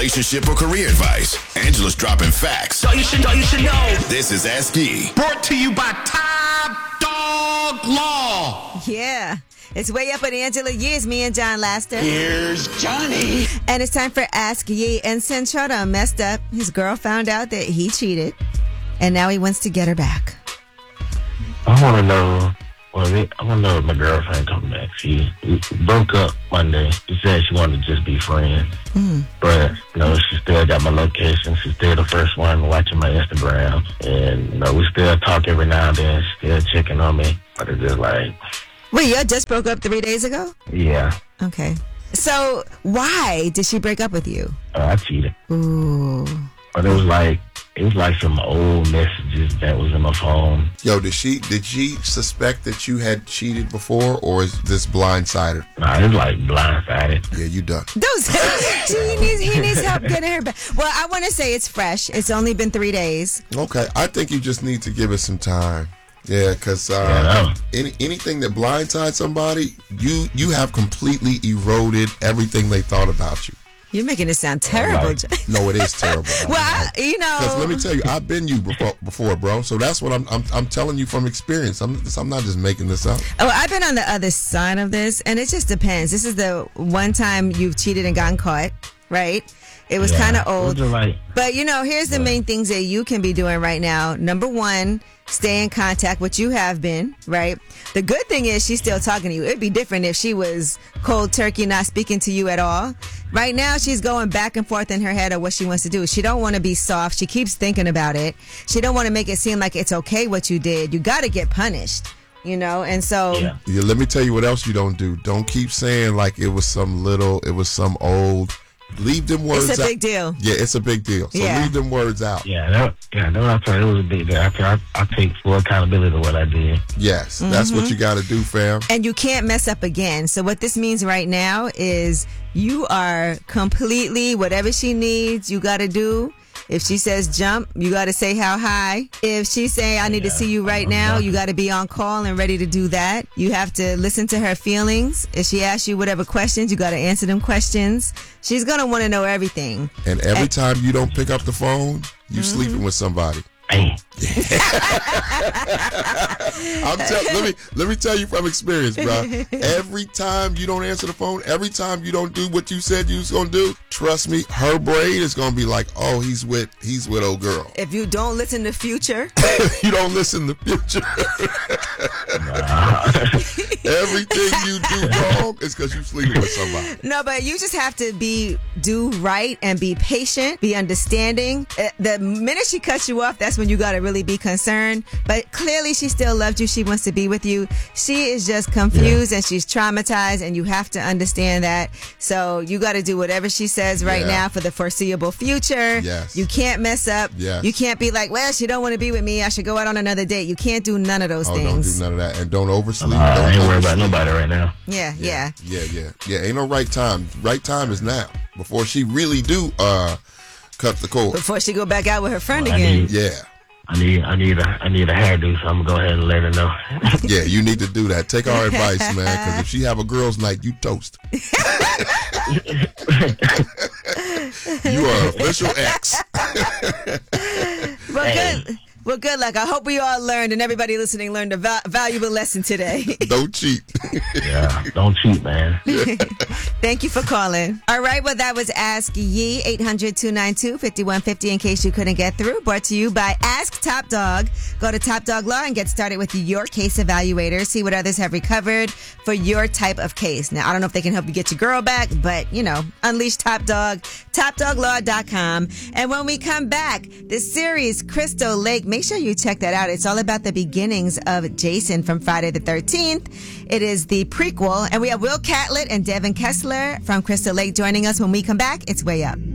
relationship, or career advice. Angela's dropping facts. So you should know. This is Ask Yee. Brought to you by Top Dog Law. Yeah. It's Way Up with Angela Yee. It's me and John Laster. Here's Johnny. And it's time for Ask Yee. And Central done messed up. His girl found out that he cheated. And now he wants to get her back. I want to know. I want to know if my girlfriend come back. She broke up Monday. She said she wanted to just be friends. But, she still got my location. She's still the first one watching my Instagram. And, we still talk every now and then. Still checking on me. But it's just like... Wait, y'all just broke up 3 days ago? Yeah. Okay. So, why did she break up with you? I cheated. Ooh. But it was like some old messages that was in my phone. Yo, did she suspect that you had cheated before, or is this blindsided? Nah, it's like blindsided. Yeah, you done. He needs help getting her back. Well, I want to say it's fresh. It's only been 3 days. Okay, I think you just need to give it some time. Yeah, because anything that blindsides somebody, you have completely eroded everything they thought about you. You're making it sound terrible. No, it is terrible. Well, because let me tell you, I've been you before, bro. So that's what I'm telling you from experience. I'm not just making this up. Oh, I've been on the other side of this, and it just depends. This is the one time you've cheated and gotten caught, right? It was kind of old. But, here's the main things that you can be doing right now. Number one, stay in contact, which you have been, right? The good thing is she's still talking to you. It'd be different if she was cold turkey, not speaking to you at all. Right now, she's going back and forth in her head of what she wants to do. She don't want to be soft. She keeps thinking about it. She don't want to make it seem like it's okay what you did. You got to get punished. And so... Yeah, let me tell you what else you don't do. Don't keep saying like it was some old... Leave them words out. It's a big deal. Yeah, it's a big deal. So leave them words out. Yeah, I thought it was a big deal. I take full accountability of what I did. Yes, that's what you got to do, fam. And you can't mess up again. So what this means right now is you are completely, whatever she needs, you got to do. If she says jump, you got to say how high. If she say I need to see you right now, you got to be on call and ready to do that. You have to listen to her feelings. If she asks you whatever questions, you got to answer them questions. She's going to want to know everything. And every time you don't pick up the phone, you sleeping with somebody. Hey. Let me tell you from experience, bro. Every time you don't answer the phone, every time you don't do what you said you was gonna do, trust me, her brain is gonna be like, oh, he's with old girl. If you don't listen to Future, you don't listen to Future. Everything you do wrong is because you sleeping with somebody. No, but you just have to do right and be patient, be understanding. The minute she cuts you off, that's when you got to really be concerned. But clearly she still loves you. She wants to be with you. She is just confused and she's traumatized, and you have to understand that. So you got to do whatever she says right now for the foreseeable future. Yes. You can't mess up. Yes. You can't be like, well, she don't want to be with me. I should go out on another date. You can't do none of those things. Don't do none of that. And don't oversleep. I ain't worried about nobody right now. Yeah. Ain't no right time. Right time is now. Before she really do cut the cord. Before she go back out with her friend again. I need a hairdo, so I'm gonna go ahead and let her know. Yeah, you need to do that. Take our advice, man, because if she have a girls' night, you toast. You are official ex. Well, good luck. I hope we all learned, and everybody listening learned a valuable lesson today. Don't cheat. Yeah, don't cheat, man. Thank you for calling. All right, well, that was Ask Yee, 800-292-5150, in case you couldn't get through. Brought to you by Ask Top Dog. Go to Top Dog Law and get started with your case evaluator. See what others have recovered for your type of case. Now, I don't know if they can help you get your girl back, but, unleash Top Dog, topdoglaw.com. And when we come back, the series Crystal Lake, make sure you check that out. It's all about the beginnings of Jason from Friday the 13th. It is the prequel, and we have Will Catlett and Devin Kessler from Crystal Lake joining us when we come back. It's Way Up.